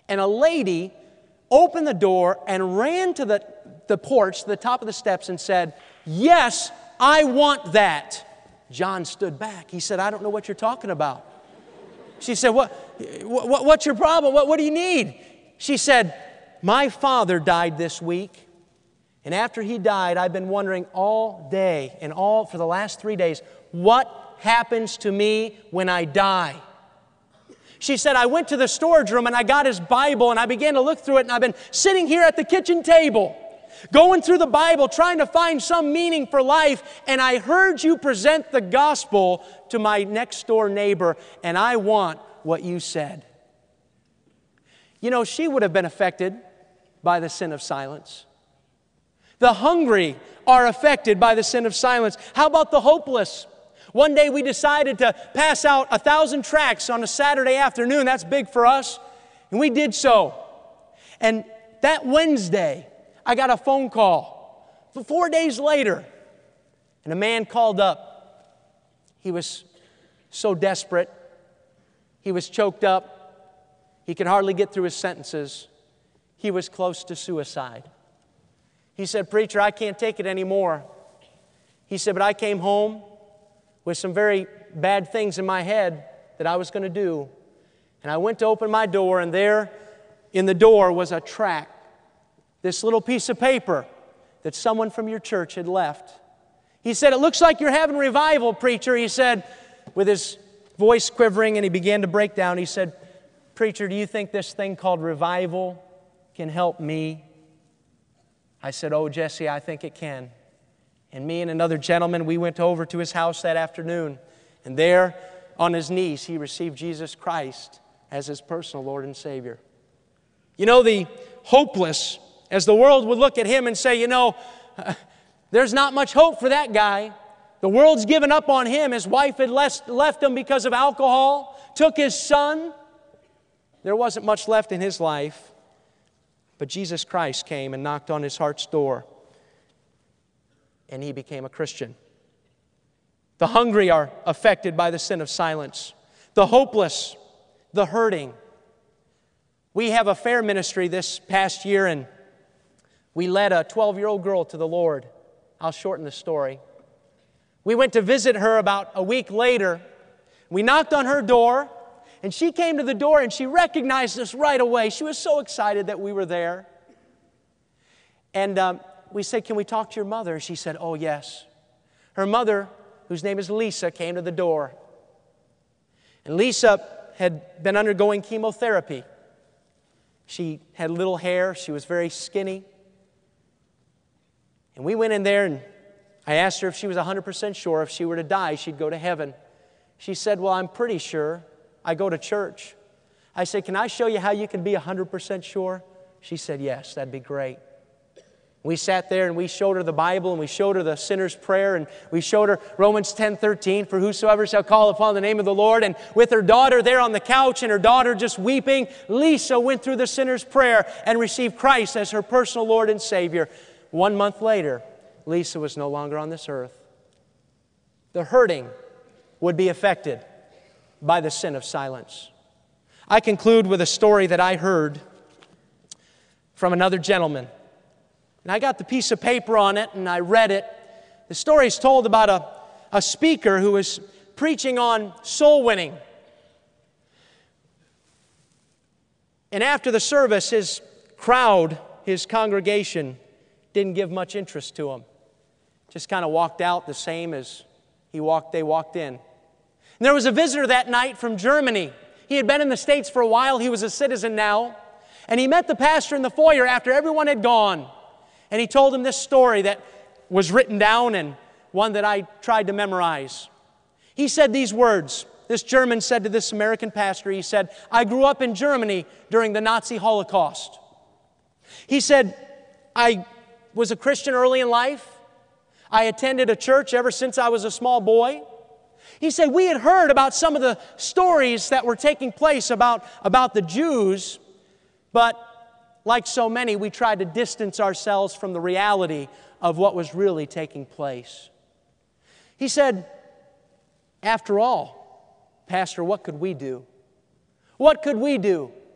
And a lady opened the door and ran to the porch, the top of the steps, and said, "Yes, I want that." John stood back. He said, "I don't know what you're talking about." She said, what's your problem? What do you need? She said, "My father died this week. And after he died, I've been wondering all day and for the last 3 days, what happens to me when I die?" She said, "I went to the storage room and I got his Bible and I began to look through it, and I've been sitting here at the kitchen table, going through the Bible, trying to find some meaning for life, and I heard you present the gospel to my next door neighbor, and I want what you said." You know, she would have been affected by the sin of silence. The hungry are affected by the sin of silence. How about the hopeless? One day we decided to pass out 1,000 tracts on a Saturday afternoon. That's big for us. And we did so. And that Wednesday, I got a phone call 4 days later, and a man called up. He was so desperate. He was choked up. He could hardly get through his sentences. He was close to suicide. He said, "Preacher, I can't take it anymore." He said, "But I came home with some very bad things in my head that I was going to do. And I went to open my door, and there in the door was a tract, this little piece of paper that someone from your church had left." He said, "It looks like you're having revival, preacher." He said, with his voice quivering, and he began to break down. He said, "Preacher, do you think this thing called revival can help me?" I said, "Oh, Jesse, I think it can." And me and another gentleman, we went over to his house that afternoon. And there, on his knees, he received Jesus Christ as his personal Lord and Savior. You know, the hopeless, as the world would look at him and say, "You know, there's not much hope for that guy. The world's given up on him. His wife had left him because of alcohol, took his son." There wasn't much left in his life. But Jesus Christ came and knocked on his heart's door, and he became a Christian. The hungry are affected by the sin of silence. The hopeless, the hurting. We have a fair ministry this past year, and we led a 12-year-old girl to the Lord. I'll shorten the story. We went to visit her about a week later. We knocked on her door, and she came to the door and she recognized us right away. She was so excited that we were there. And we said, "Can we talk to your mother?" And she said, "Oh, yes." Her mother, whose name is Lisa, came to the door. And Lisa had been undergoing chemotherapy. She had little hair. She was very skinny. And we went in there, and I asked her if she was 100% sure if she were to die, she'd go to heaven. She said, "Well, I'm pretty sure. I go to church." I said, "Can I show you how you can be 100% sure?" She said, "Yes, that'd be great." We sat there and we showed her the Bible, and we showed her the sinner's prayer, and we showed her Romans 10:13, "For whosoever shall call upon the name of the Lord." And with her daughter there on the couch and her daughter just weeping, Lisa went through the sinner's prayer and received Christ as her personal Lord and Savior. 1 month later, Lisa was no longer on this earth. The hurting would be affected by the sin of silence. I conclude with a story that I heard from another gentleman. And I got the piece of paper on it and I read it. The story is told about a speaker who was preaching on soul winning. And after the service, his crowd, his congregation, didn't give much interest to him. Just kind of walked out the same as they walked in. And there was a visitor that night from Germany. He had been in the States for a while. He was a citizen now. And he met the pastor in the foyer after everyone had gone. And he told him this story that was written down and one that I tried to memorize. He said these words. This German said to this American pastor, he said, "I grew up in Germany during the Nazi Holocaust." He said, "I was a Christian early in life. I attended a church ever since I was a small boy." He said, "We had heard about some of the stories that were taking place about the Jews, but like so many, we tried to distance ourselves from the reality of what was really taking place." He said, "After all, Pastor, what could we do? What could we do